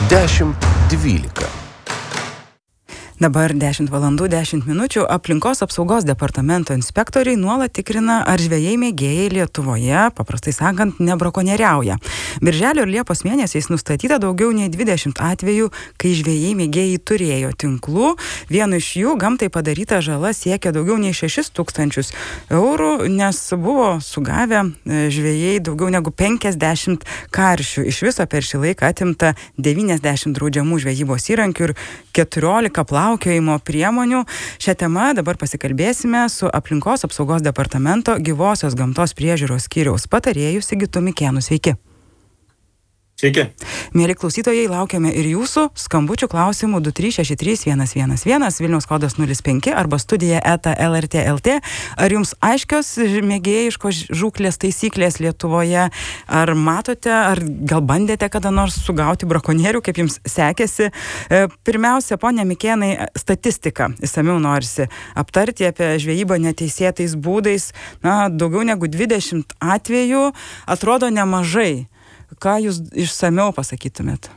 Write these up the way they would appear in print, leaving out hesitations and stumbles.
10:12. Dabar 10 valandų 10 minučių. Aplinkos apsaugos departamento inspektoriai nuolat tikrina, ar žvejai mėgėjai Lietuvoje, paprastai sakant, nebrakonieriauja. Birželio ir Liepos mėnesiais nustatyta daugiau nei 20 atvejų, kai žvejai mėgėjai turėjo tinklų. Vienu iš jų gamtai padaryta žala siekia daugiau nei 6 000 eurų, nes buvo sugavę žvejai daugiau negu 50 karšių. Iš viso per šį laiką atimta 90 draudžiamų žvejybos įrankių ir 14 plaukiojimo priemonių. Šią temą dabar pasikalbėsime su aplinkos apsaugos departamento gyvosios gamtos priežiūros skyriaus patarėju Sigitu Mikėnu. Sveiki. Sveiki. Mieli klausytojai, laukiame ir jūsų skambučių klausimų 2363111, Vilniaus kodas 05 arba studija@lrt.lt. Ar jums aiškios mėgėjiškos žūklės taisyklės Lietuvoje? Ar matote, ar gal bandėte kada nors sugauti brakonierių, kaip jums sekėsi? Pirmiausia, ponia Mikėnai, statistika. Įsamiau norisi aptarti apie žvejybą neteisėtais būdais. Daugiau negu 20 atvejų atrodo nemažai. Ką jūs išsamiau pasakytumėt?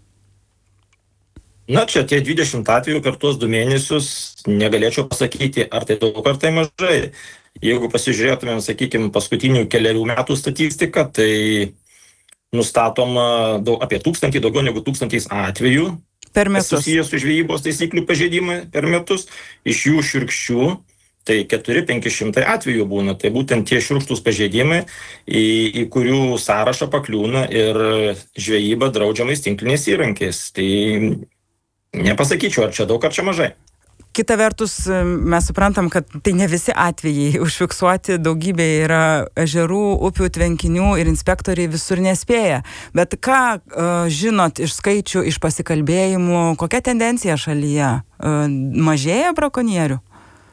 Čia tie 20 atvejų per tuos 2 mėnesius negalėčiau pasakyti, ar tai daug, ar tai mažai. Jeigu pasižiūrėtumėm, sakykime, paskutinių keliarių metų statistiką, tai nustatoma apie 1000, daugiau negu 1000 atvejų per metus susijęs su žvejybos taisyklių pažeidimai per metus, iš jų šiurkščių. Tai 400-500 atvejų būna, tai būtent tie šiurkštūs pažeidimai, į kurių sąrašą pakliūna ir žvejyba draudžiamais tinkliniais įrankiais. Tai nepasakyčiau, ar čia daug, ar čia mažai. Kita vertus, mes suprantam, kad tai ne visi atvejai užfiksuoti, daugybė yra ežerų, upių, tvenkinių ir inspektoriai visur nespėja. Bet ką žinot iš skaičių, iš pasikalbėjimų, kokia tendencija šalyje? Mažėja brakonierių?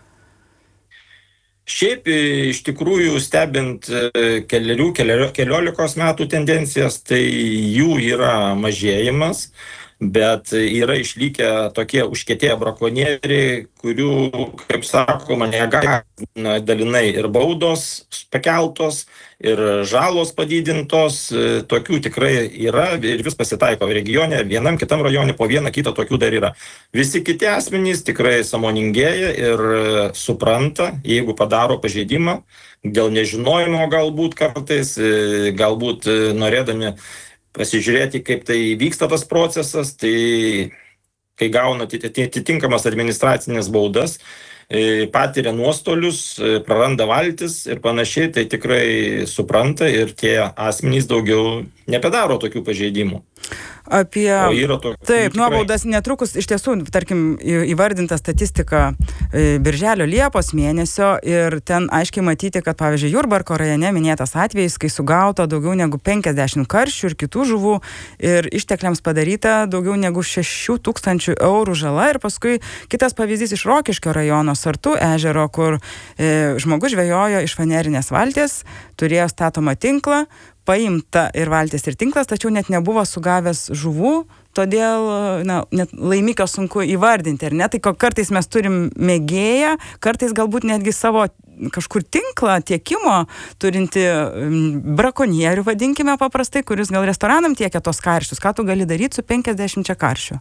Šiaip iš tikrųjų stebint keliolikos metų tendencijas, tai jų yra mažėjimas, bet yra išlikę tokie užkietėję brakonieriai, kurių, kaip sakoma, negąsdina dalinai ir baudos pakeltos, ir žalos padidintos. Tokių tikrai yra ir vis pasitaiko regione, vienam kitam rajone po vieną kitą tokių dar yra. Visi kiti asmenys tikrai sąmoningėja ir supranta, jeigu padaro pažeidimą, dėl nežinojimo galbūt kartais, galbūt norėdami pasižiūrėti, kaip tai vyksta tas procesas, tai kai gauna atitinkamas administracinės baudas, patiria nuostolius, praranda valtis ir panašiai, tai tikrai supranta ir tie asmenys daugiau nebedaro tokių pažeidimų. Taip, nuobaudas netrukus, iš tiesų, tarkim, įvardinta statistika Birželio Liepos mėnesio ir ten aiškiai matyti, kad, pavyzdžiui, Jurbarko rajone minėtas atvejis, kai sugauta daugiau negu 50 karšių ir kitų žuvų ir ištekliams padaryta daugiau negu 6 000 eurų žala. Ir paskui kitas pavyzdys iš Rokiškio rajono Sartų ežero, kur žmogus žvejojo iš fanerinės valties, turėjo statomą tinklą, paimta ir valtis ir tinklas, tačiau net nebuvo sugavęs žuvų, todėl net laimikio sunku įvardinti, ar ne? Tai kartais mes turim mėgėją, kartais galbūt netgi savo kažkur tinklą tiekimo turinti brakonierių, vadinkime paprastai, kuris gal restoranam tiekia tos karšius. Ką tu gali daryti su 50 karšių?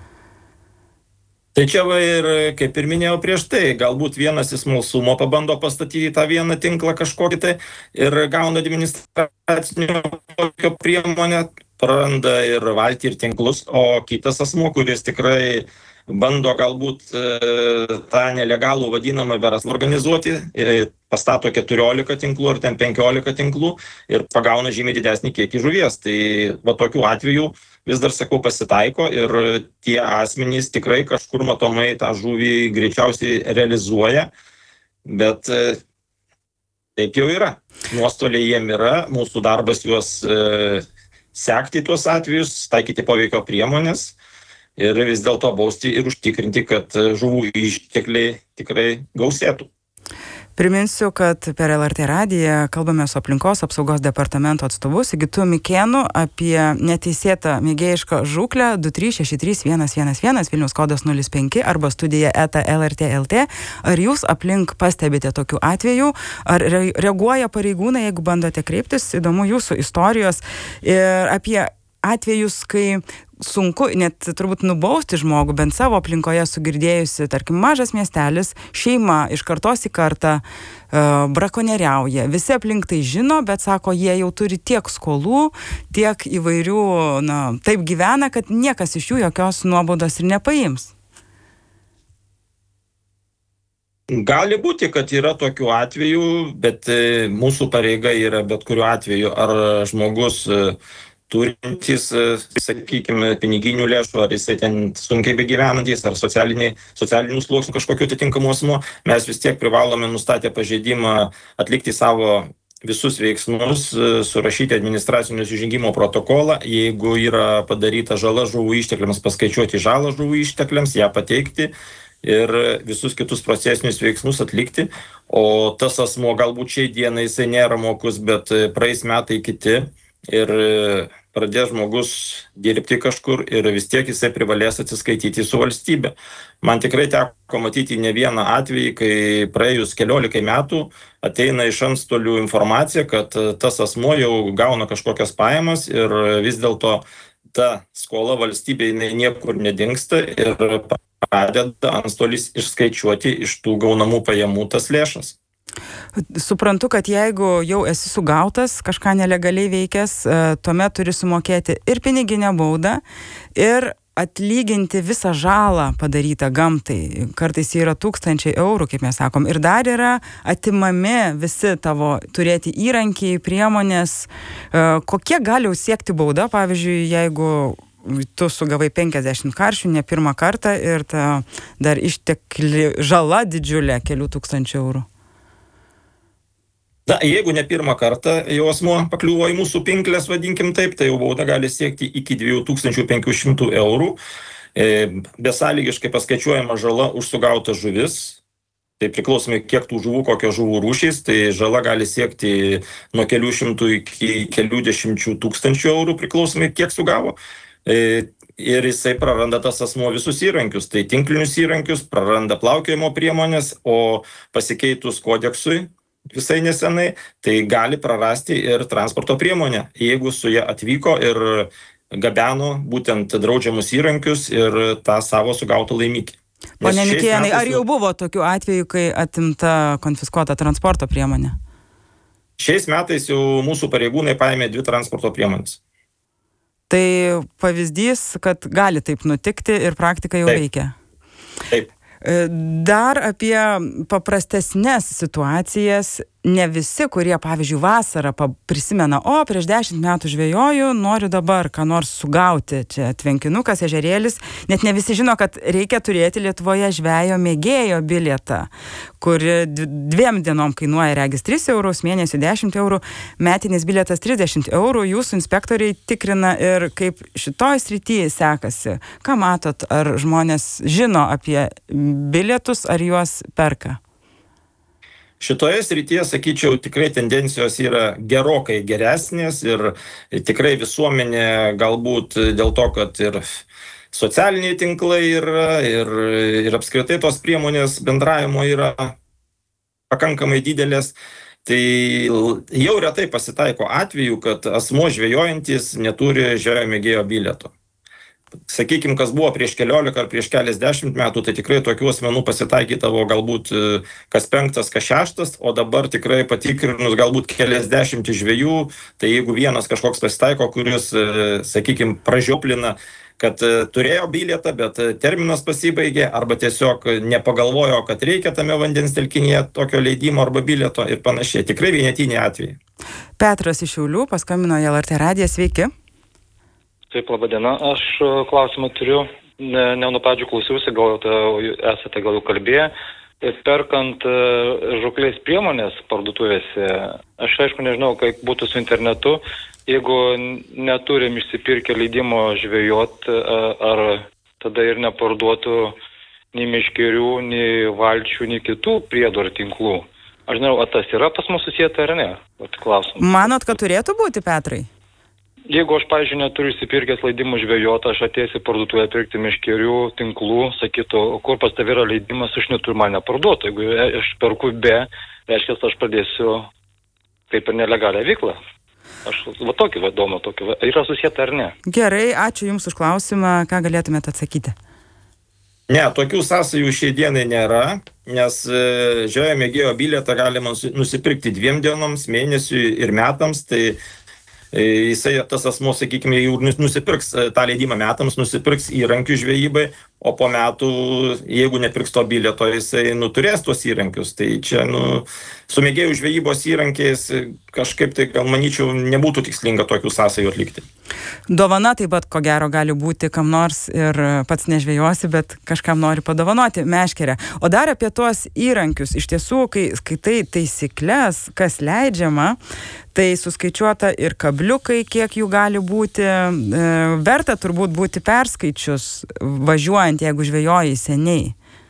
Tai čia ir, kaip ir minėjau prieš tai, galbūt vienas iš smalsumo pabando pastatyti tą vieną tinklą kažkokį tai ir gauna administracinio priemonę, praranda ir valtį ir tinklus, o kitas asmuo, kuris tikrai bando galbūt tą nelegalų vadinamą verslą organizuoti, pastato 14 tinklų ar ten 15 tinklų ir pagauna žymiai didesnį kiekį žuvies. Tai va tokių atvejų vis dar, sakau, pasitaiko ir tie asmenys tikrai kažkur matomai tą žuvį greičiausiai realizuoja, bet taip jau yra. Nuostoliai jiem yra, mūsų darbas juos sekti tuos atvejus, taikyti poveikio priemonės ir vis dėlto bausti ir užtikrinti, kad žuvų ištekliai tikrai gausėtų. Priminsiu, kad per LRT radiją kalbame su aplinkos apsaugos departamento atstovu Sigitu Mikėnu apie neteisėtą mėgėjišką žūklę 2363111 Vilniaus kodas 05 arba studija@lrt.lt. Ar jūs aplink pastebite tokių atvejų? Ar reaguoja pareigūnai, jeigu bandote kreiptis? Įdomu jūsų istorijos ir apie atvejus, kai sunku net turbūt nubausti žmogų, bent savo aplinkoje sugirdėjusi, tarkim, mažas miestelis, šeima iš kartos į kartą brakonieriauja. Visi aplink tai žino, bet sako, jie jau turi tiek skolų, tiek įvairių, taip gyvena, kad niekas iš jų jokios nuobaudos ir nepaims. Gali būti, kad yra tokių atvejų, bet mūsų pareiga yra bet kuriuo atveju, ar žmogus turintis, sakykime, piniginių lėšų, ar jisai ten sunkiai begyvenantis, ar socialinių sluoksnių kažkokiu atitinkamu asmuo, mes vis tiek privalome nustatę pažeidimą atlikti savo visus veiksmus, surašyti administracinio nusižengimo protokolą, jeigu yra padaryta žala žuvų ištekliams, paskaičiuoti žalą žuvų ištekliams, ją pateikti ir visus kitus procesinius veiksmus atlikti, o tas asmuo galbūt šiai dienai jisai nėra mokus, bet praeis metai kiti ir pradės žmogus dirbti kažkur ir vis tiek jisai privalės atsiskaityti su valstybe. Man tikrai teko matyti ne vieną atvejį, kai praėjus 14 metų ateina iš antstolių informacija, kad tas asmuo jau gauna kažkokias pajamas ir vis dėlto ta skola valstybė niekur nedingsta ir pradeda antstolis išskaičiuoti iš tų gaunamų pajamų tas lėšas. Suprantu, kad jeigu jau esi sugautas, kažką nelegaliai veikęs, tuomet turi sumokėti ir piniginę baudą, ir atlyginti visą žalą padarytą gamtai. Kartais yra 1000 eurų, kaip mes sakom. Ir dar yra atimami visi tavo turėti įrankiai, priemonės. Kokie gali siekti bauda, pavyzdžiui, jeigu tu sugavai 50 karšių ne pirmą kartą ir ta dar ištekli žala didžiulė kelių tūkstančių eurų? Jeigu ne pirmą kartą jau asmuo pakliuvo į mūsų pinklės, vadinkim taip, tai jau bauda gali siekti iki 2500 eurų. Besąlygiškai paskaičiuojama žala už sugautas žuvis. Tai priklausomai kiek tų žuvų, kokios žuvų rūšys, tai žala gali siekti nuo kelių šimtų iki kelių dešimčių tūkstančių eurų, priklausomai kiek sugavo. Ir jisai praranda tas asmuo visus įrankius, tai tinklinius įrankius, praranda plaukiojimo priemonės, o pasikeitus kodeksui visai nesenai, tai gali prarasti ir transporto priemonę, jeigu su ja atvyko ir gabeno būtent draudžiamus įrankius ir tą savo sugautą laimikį. Pone Mikėnai, ar jau buvo tokių atvejų, kai atimta konfiskuota transporto priemonė? Šiais metais jau mūsų pareigūnai paėmė 2 transporto priemonės. Tai pavyzdys, kad gali taip nutikti ir praktika jau veikia. Taip. Dar apie paprastesnės situacijas. Ne visi, kurie, pavyzdžiui, vasarą prisimena, prieš 10 metų žvejoju, noriu dabar ką nors sugauti. Čia tvenkinukas, ežerėlis. Net ne visi žino, kad reikia turėti Lietuvoje žvejo mėgėjo bilietą, kuri 2 dienom kainuoja regis 3 eurus, mėnesių 10 eurų, metinis bilietas 30 eurų. Jūsų inspektoriai tikrina ir kaip šitoj srityje sekasi. Ką matot, ar žmonės žino apie bilietus, ar juos perka? Šitoje srityje, sakyčiau, tikrai tendencijos yra gerokai geresnės ir tikrai visuomenė galbūt dėl to, kad ir socialiniai tinklai yra ir apskritai tos priemonės bendravimo yra pakankamai didelės, tai jau retai pasitaiko atvejų, kad asmuo žvejojantis neturi žvejo mėgėjo bilieto. Sakykime, kas buvo prieš 14 ar prieš keliasdešimt metų, tai tikrai tokių asmenų pasitaikydavo galbūt kas 5, kas 6, o dabar tikrai patikrinus galbūt keliasdešimt žvejų, tai jeigu vienas kažkoks pasitaiko, kuris, sakykime, pražioplina, kad turėjo bilietą, bet terminas pasibaigė, arba tiesiog nepagalvojo, kad reikia tame vandens telkinyje tokio leidimo arba bilieto ir panašiai. Tikrai vienetiniai atvejai. Petras iš Šiaulių paskambino į LRT radiją, sveiki. Taip, laba diena. Aš klausimą turiu, ne nuo pradžių klausiausi, gal esate gal jau kalbėję. Perkant žūklės priemonės parduotuvėse, aš aišku nežinau, kaip būtų su internetu, jeigu neturim išsipirkę leidimo žvejot, ar tada ir neparduotų nei meškerių, nei valčių, nei kitų priedų ar tinklų. Aš žinau, ar tas yra pas mus susijęta ar ne? Manot, kad turėtų būti, Petrai? Jeigu aš, pavyzdžiui, neturiu įsipirkęs leidimų žvejot, aš atėsiu į parduotuvę pirkti meškerių, tinklų, sakytų, kur pas tavai yra leidimas, aš neturiu, man neparduotų. Jeigu aš perku be, reiškia, aš pradėsiu kaip ir nelegalią veiklą. Aš tokį įdomu, yra susieta ar ne? Gerai, ačiū Jums už klausimą. Ką galėtumėte atsakyti? Ne, tokių sąsajų šiai dienai nėra, nes žvejio mėgėjo bilietą galima nusipirkti 2 dienoms, mėnesiui ir metams, tai jisai, tas asmuo, sakykime, jau nusipirks tą leidimą metams, nusipirks įrankių žvejybai, o po metų, jeigu nepirks to bilieto, jisai turės tuos įrankius. Tai čia, su mėgėjų žvejybos įrankiais kažkaip tai, gal manyčiau, nebūtų tikslinga tokių sąsajų atlikti. Dovana taip pat, ko gero, gali būti kam nors ir pats nežvejosi, bet kažkam nori padovanoti meškerę. O dar apie tuos įrankius. Iš tiesų, kai skaitai taisyklės, kas leidžiama, tai suskaičiuota ir kabliukai, kiek jų gali būti. Verta turbūt būti perskaičius važiuojant, jeigu žvejoji seniai.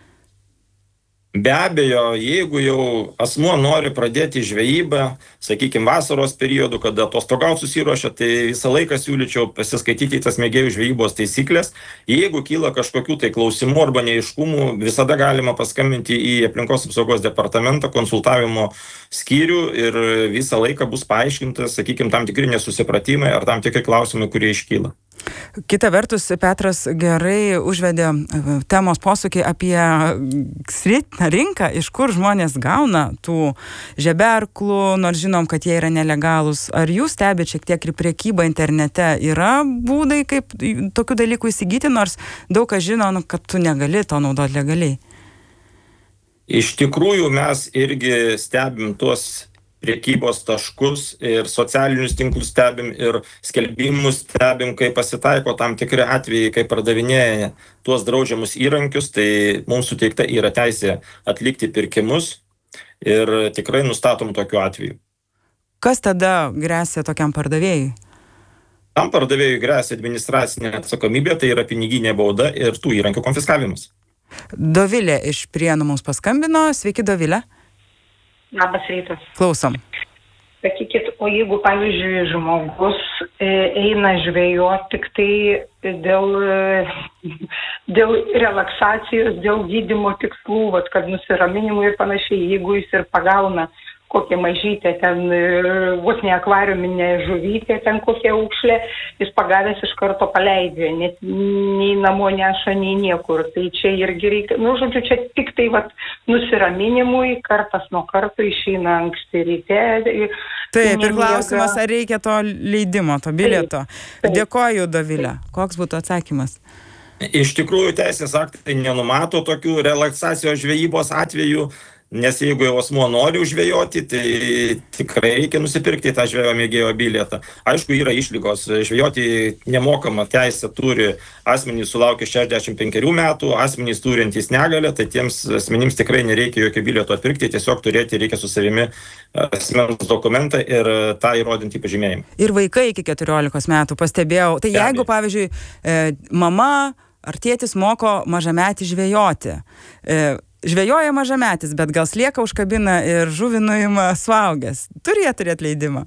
Be abejo, jeigu jau asmuo nori pradėti žvejybą, sakykime, vasaros periodu, kada atostogauti susiruošia, tai visą laiką siūlyčiau pasiskaityti tas mėgėjų žvejybos taisyklės. Jeigu kyla kažkokių tai klausimų arba neaiškumų, visada galima paskambinti į Aplinkos apsaugos departamento konsultavimo skyrių ir visą laiką bus paaiškintas, sakykime, tam tikri nesusipratimai ar tam tikri klausimai, kurie iškyla. Kita vertus, Petras gerai užvedė temos posūkį apie rinką, iš kur žmonės gauna tų žeberklų, nors žinom, kad jie yra nelegalūs. Ar jūs stebite šiek tiek ir prekybą internete? Yra būdai, kaip tokių dalykų įsigyti, nors daug kas žino, kad tu negali to naudoti legaliai? Iš tikrųjų, mes irgi stebim tuos prekybos taškus ir socialinius tinklus stebim ir skelbimus stebim, kai pasitaiko tam tikri atvejai, kai pardavinėja tuos draudžiamus įrankius, tai mums suteikta yra teisė atlikti pirkimus ir tikrai nustatom tokiu atveju. Kas tada gresia tokiam pardavėjui? Tam pardavėjui gresia administracinė atsakomybė, tai yra piniginė bauda ir tų įrankių konfiskavimas. Dovilė iš Prienų mums paskambino. Sveiki, Dovilė. Labas rytas. Klausom. Sakykit, o jeigu, pavyzdžiui, žmogus eina žvejoti tik tai dėl relaksacijos, dėl gydymo tikslų, kad nusiraminimui ir panašiai, jeigu jis ir pagauna kokią mažytę ten, vos ne akvariuminę žuvytę, ten kokią aukšlę, jis pagavęs iš karto paleidžia, net nei namo neša, nei niekur. Tai čia irgi reikia, žodžiu, čia tik tai nusiraminimui, kartas nuo karto išeina anksti ryte. Taip, ir klausimas, ar reikia to leidimo, to bilieto. Taip. Dėkoju, Dovilė. Koks būtų atsakymas? Iš tikrųjų, teisės aktai nenumato tokių relaksacijos žvejybos atvejų, nes jeigu jau asmuo nori užžvejoti, tai tikrai reikia nusipirkti tą žvejo mėgėjo bilietą. Aišku, yra išlygos. Žvejoti nemokamą teisę turi asmenys sulaukę 65 metų, asmenys turintys negalią, tai tiems asmenims tikrai nereikia jokio bilieto atpirkti, tiesiog turėti reikia su savimi asmens dokumentą ir tą įrodantį pažymėjimą. Ir vaikai iki 14 metų, pastebėjau. Tai jeigu, pavyzdžiui, mama ar tėtis moko mažametį žvejoti, žvejoja mažametis, bet gal slieką užkabina ir žuvį nuima suaugęs. Turi jie turėti leidimą?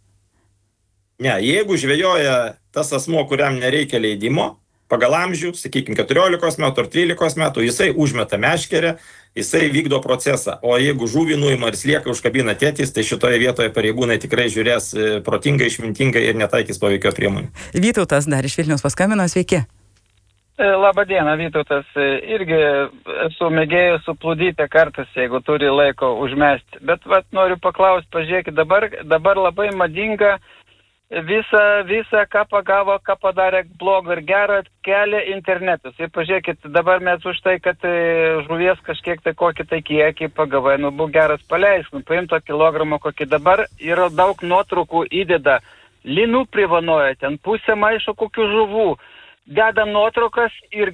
Ne, jeigu žvejoja tas asmuo, kuriam nereikia leidimo, pagal amžių, sakykime, 14 metų ar 13 metų, jisai užmeta meškerę, jisai vykdo procesą. O jeigu žuvį nuima ir slieką užkabina tėtis, tai šitoje vietoje pareigūnai tikrai žiūrės protingai, išmintingai ir netaikys poveikio priemonių. Vytautas dar iš Vilniaus paskambino, sveiki. Labadiena, Vytautas. Irgi esu mėgėjus suplūdyti kartais, jeigu turi laiko užmesti. Bet noriu paklausti, pažiūrėkit, dabar labai madinga visą, ką pagavo, ką padarė blogo ir gerą, kelia internetus. Ir pažiūrėkit, dabar mes už tai, kad žuvies kažkiek tai kokį tai kiekį pagavai, būk geras paleisk, paimto kilogramą kokį. Dabar yra daug nuotraukų įdeda, linų privanoja, ten pusę maišo kokių žuvų. Deda nuotraukas ir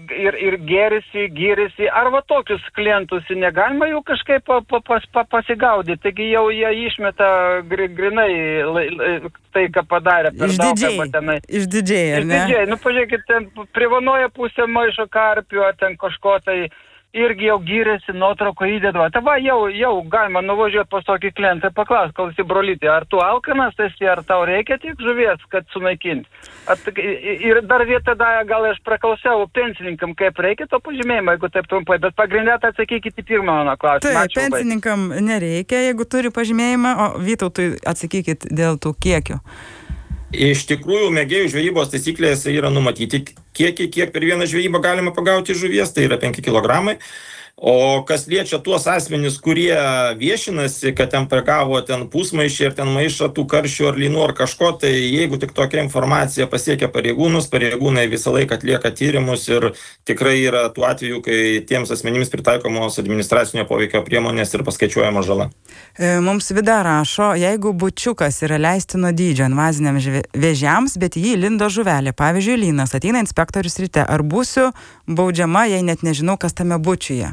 gyrisi, ar tokius klientus negalima jau kažkaip pasigaudyti, taigi jau jie išmeta grinai tai, ką padarė per daug arba tenai. Išdidžiai, ar ne? Išdidžiai, pažiūrėkit, ten privanoja pusę maišo karpių, ar ten kažko tai irgi jau gyrėsi, nuotrauką įdėdavo. Tai va, jau galima nuvažiuoti pas tokį klientą ir paklausti, klausi brolyti, ar tu alkanas esi, ar tau reikia tik žuvies, kad sunaikinti. Ir dar vietą gal aš praklausiau pensininkam, kaip reikia to pažymėjimo, jeigu taip trumpai, bet pagrindė atsakykite į pirmą mano klausimą. Taip, pensininkam nereikia, jeigu turi pažymėjimą, o Vytautui atsakykit dėl tų kiekių. Iš tikrųjų, mėgėjų žvejybos taisyklėse yra numatyti kiek per vieną žvejybą galima pagauti žuvies, tai yra 5 kg. O kas liečia tuos asmenys, kurie viešinasi, kad ten pagavo ten pusmaišį ir ten maišą tų karšių ar lynų ar kažko, tai jeigu tik tokia informacija pasiekia pareigūnus, pareigūnai visą laiką atlieka tyrimus ir tikrai yra tų atvejų, kai tiems asmenims pritaikomos administracinio poveikio priemonės ir paskaičiuojama žala. Mums Vida rašo, jeigu bučiukas yra leistino dydžio invaziniams vėžiams, bet jį lindo žuvelė, pavyzdžiui, lynas, ateina inspektorius ryte, ar būsiu baudžiama, jei net nežinau, kas tame bučiuje?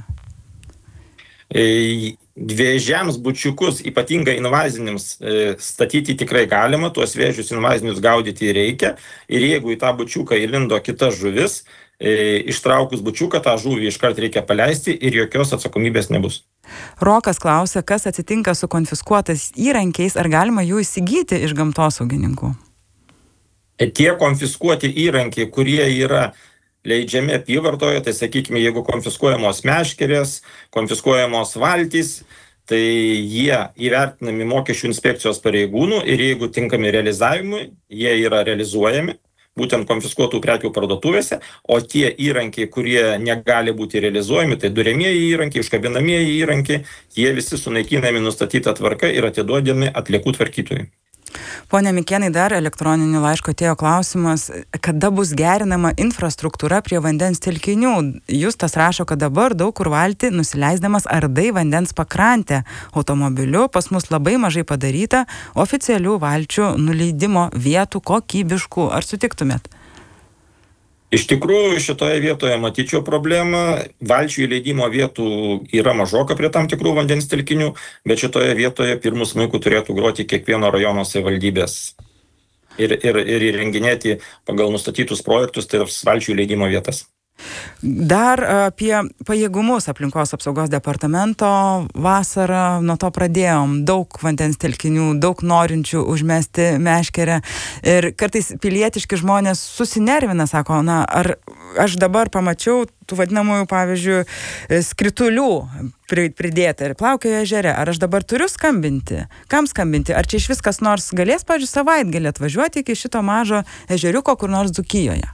Vėžiams bučiukus, ypatingai invaziniams, statyti tikrai galima, tuos vėžius invazinius gaudyti reikia ir jeigu į tą bučiuką įlindo kita žuvis, ištraukus bučiuką tą žuvį iškart reikia paleisti ir jokios atsakomybės nebus. Rokas klausia, kas atsitinka su konfiskuotais įrankiais, ar galima jų įsigyti iš gamtosaugininkų? Tie konfiskuoti įrankiai, kurie yra leidžiami apyvartoje, tai sakykime, jeigu konfiskuojamos meškerės, konfiskuojamos valtys, tai jie įvertinami mokesčių inspekcijos pareigūnų ir jeigu tinkami realizavimui, jie yra realizuojami, būtent konfiskuotų prekių parduotuvėse, o tie įrankiai, kurie negali būti realizuojami, tai durėmieji įrankiai, užkabinamieji įrankiai, jie visi sunaikinami nustatyta tvarka ir atiduodami atliekų tvarkytojui. Pone Mikėnai, dar elektroniniu laišku atėjo klausimas, kada bus gerinama infrastruktūra prie vandens telkinių. Justas rašo, kad dabar daug kur valtį nusileisdamas ardai vandens pakrantę automobiliu. Pas mus labai mažai padaryta oficialių valčių nuleidimo vietų kokybiškų. Ar sutiktumėt? Iš tikrųjų, šitoje vietoje matyčiau problemą. Valčių įleidimo vietų yra mažoka prie tam tikrų vandens telkinių, bet šitoje vietoje pirmų smuikų turėtų groti kiekvieno rajono savivaldybės ir įrenginėti pagal nustatytus projektus, tai valčių įleidimo vietas. Dar apie pajėgumus aplinkos apsaugos departamento vasarą, nuo to pradėjom. Daug vandens telkinių, daug norinčių užmesti meškerę ir kartais pilietiški žmonės susinervina, sako, na, ar aš dabar pamačiau tų vadinamųjų, pavyzdžiui, skritulių pridėta ir plaukioja ežere, ar aš dabar turiu skambinti? Kam skambinti? Ar čia iš viskas nors galės, pavyzdžiui, savaitgalį atvažiuoti iki šito mažo ežeriuko kur nors Dzūkijoje?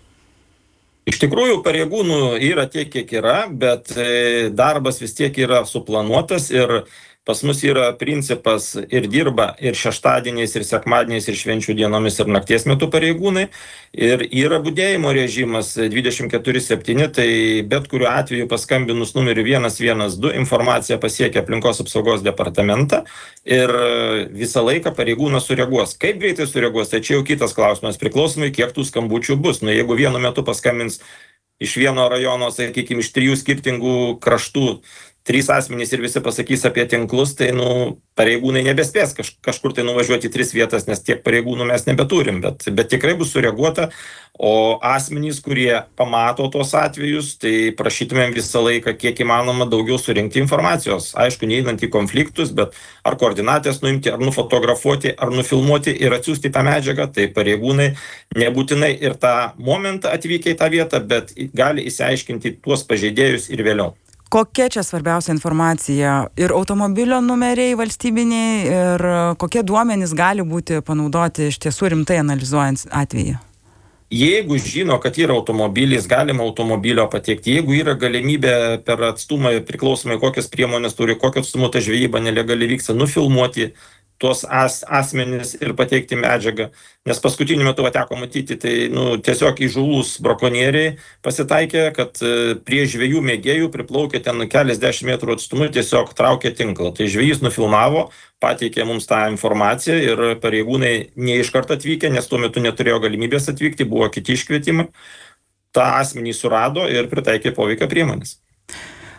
Iš tikrųjų, pareigūnų yra tiek, kiek yra, bet darbas vis tiek yra suplanuotas ir pas mus yra principas ir dirba ir šeštadieniais, ir sekmadieniais, ir švenčių dienomis, ir nakties metu pareigūnai. Ir yra budėjimo režimas 24/7, tai bet kuriuo atveju paskambinus numeriu 112 informacija pasiekia aplinkos apsaugos departamentą ir visą laiką pareigūnas sureaguos. Kaip greitai sureaguos, tai čia jau kitas klausimas, priklausomai kiek tų skambučių bus. Nu, jeigu vienu metu paskambins iš vieno rajono, sakykime, iš 3 skirtingų kraštų 3 asmenys ir visi pasakys apie tinklus, tai pareigūnai nebespės kažkur tai nuvažiuoti 3 vietas, nes tiek pareigūnų mes nebeturim, bet tikrai bus sureaguota, o asmenys, kurie pamato tos atvejus, tai prašytumėm visą laiką, kiek įmanoma, daugiau surinkti informacijos. Aišku, neįnant į konfliktus, bet ar koordinatės nuimti, ar nufotografuoti, ar nufilmuoti ir atsiųsti tą medžiagą, tai pareigūnai nebūtinai ir tą momentą atvykę į tą vietą, bet gali išsiaiškinti tuos pažeidėjus ir vėliau. Kokia čia svarbiausia informacija? Ir automobilio numeriai valstybiniai, ir kokie duomenys gali būti panaudoti iš tiesų rimtai analizuojant atvejį? Jeigu žino, kad yra automobilis, galima automobilio patekti. Jeigu yra galimybė per atstumą, priklausomai kokias priemonės turi, kokio atstumo ta žvejyba nelegali vyksta, nufilmuoti tuos asmenis ir pateikti medžiagą. Nes paskutiniu metu teko matyti, tai tiesiog įžūlūs brakonieriai pasitaikė, kad prie žvejų mėgėjų priplaukė ten keliasdešimt metrų atstumu tiesiog traukė tinklą. Tai žvejys nufilmavo, pateikė mums tą informaciją ir pareigūnai ne iš karto atvykę, nes tuo metu neturėjo galimybės atvykti, buvo kiti iškvietimai. Ta asmenį surado ir pritaikė poveikio priemonės.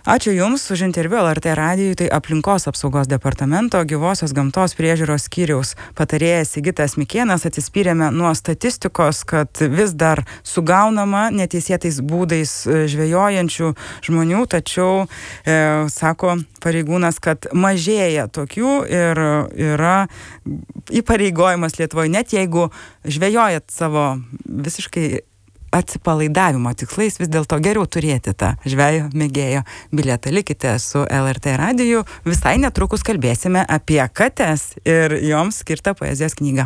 Ačiū Jums už interviu LRT radijui, tai aplinkos apsaugos departamento gyvosios gamtos priežiūros skyriaus patarėjas Sigitas Mikėnas. Atsispyrėme nuo statistikos, kad vis dar sugaunama neteisėtais būdais žvejojančių žmonių, tačiau sako pareigūnas, kad mažėja tokių ir yra įpareigojimas Lietuvoje, net jeigu žvejojat savo visiškai atsipalaidavimo tikslais, vis dėlto geriau turėti tą žvejo mėgėjo bilietą. Likite su LRT radiju. Visai netrukus kalbėsime apie kates ir joms skirtą poezijos knygą.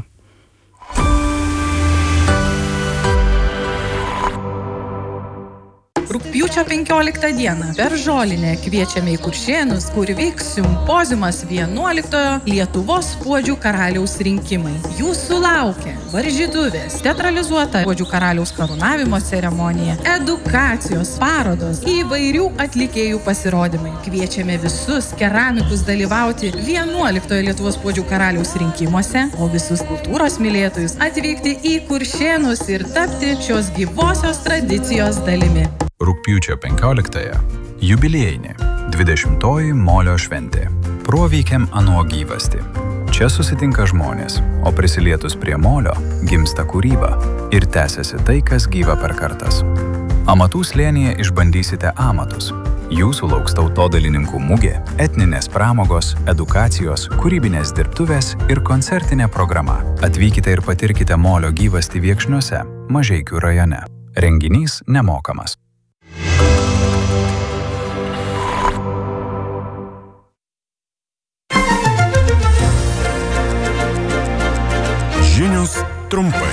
Rugpjūčio 15 dieną per Žolinę kviečiame į Kuršėnus, kur vyks simpoziumas 11 Lietuvos puodžių karaliaus rinkimai. Jūsų laukia varžytuvės, teatralizuota puodžių karaliaus karūnavimo ceremonija, edukacijos, parodos, įvairių atlikėjų pasirodymai. Kviečiame visus keramikus dalyvauti 11 Lietuvos puodžių karaliaus rinkimuose, o visus kultūros mylėtojus atvykti į Kuršėnus ir tapti šios gyvosios tradicijos dalimi. Rugpjūčio 15-ąją jubiliejinė 20-oji Molio šventė. Proveikiam ano gyvasti. Čia susitinka žmonės, o prisilietus prie molio gimsta kūryba ir tęsiasi tai, kas gyva per kartas. Amatų slėnyje išbandysite amatus. Jūsų lauks tautodalininkų mugė, etninės pramogos, edukacijos, kūrybinės dirbtuvės ir koncertinė programa. Atvykite ir patirkite molio gyvastį Viekšniuose, Mažeikių rajone. Renginys nemokamas. Žinios trumpai.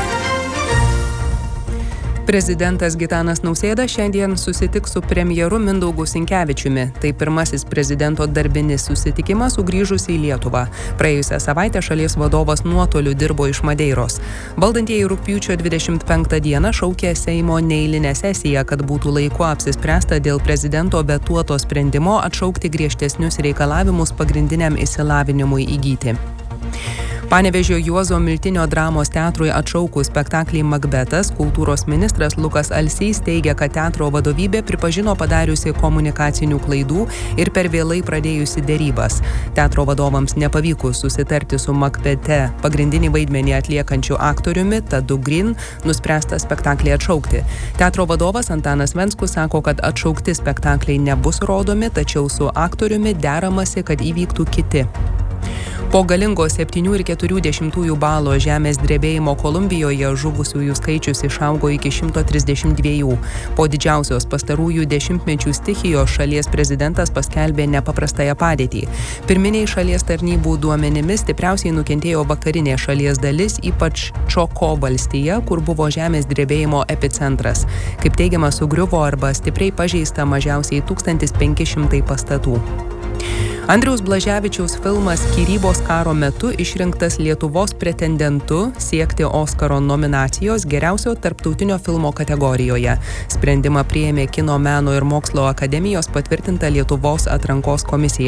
Prezidentas Gitanas Nausėda šiandien susitiks su premjeru Mindaugu Sinkevičiumi. Tai pirmasis prezidento darbinis susitikimas sugrįžus į Lietuvą. Praėjusią savaitę šalies vadovas nuotoliu dirbo iš Madeiros. Valdantieji rugpjūčio 25 dieną šaukė Seimo neeilinę sesiją, kad būtų laiku apsispręsta dėl prezidento vetuoto sprendimo atšaukti griežtesnius reikalavimus pagrindiniam išsilavinimui įgyti. Panevėžio Juozo Miltinio dramos teatrui atšaukus spektaklį Makbetas, kultūros ministras Lukas Alsys teigia, kad teatro vadovybė pripažino padariusi komunikacinių klaidų ir per vėlai pradėjusi derybas. Teatro vadovams nepavykus susitarti su Makbete pagrindinį vaidmenį atliekančiu aktoriumi Tadu Green, nuspręsta spektaklį atšaukti. Teatro vadovas Antanas Venskus sako, kad atšaukti spektakliai nebus rodomi, tačiau su aktoriumi deramasi, kad įvyktų kiti. Po galingo 7,4 balo žemės drebėjimo Kolumbijoje žuvusiųjų skaičius išaugo iki 132. Po didžiausios pastarųjų dešimtmečių stichijos šalies prezidentas paskelbė nepaprastąją padėtį. Pirminiai šalies tarnybų duomenimis stipriausiai nukentėjo vakarinė šalies dalis, ypač Čoko valstija, kur buvo žemės drebėjimo epicentras. Kaip teigiama, sugriuvo arba stipriai pažeista mažiausiai 1500 pastatų. Andriaus Blaževičiaus filmas Skyrybos karo metu išrinktas Lietuvos pretendentu siekti Oskaro nominacijos geriausio tarptautinio filmo kategorijoje. Sprendimą priėmė Kino meno ir mokslo akademijos patvirtinta Lietuvos atrankos komisija.